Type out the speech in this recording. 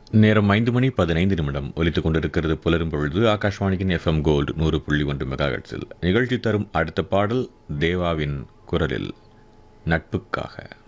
நேரம் 5:15 ஒலித்துக் கொண்டிருக்கிறது. புலரும் பொழுது ஆகாஷ்வாணியின் FM கோல்டு 100.1 மெகாஹெர்ட்ஸில் நிகழ்ச்சி தரும் அடுத்த பாடல் தேவாவின் குரலில் நட்புக்காக.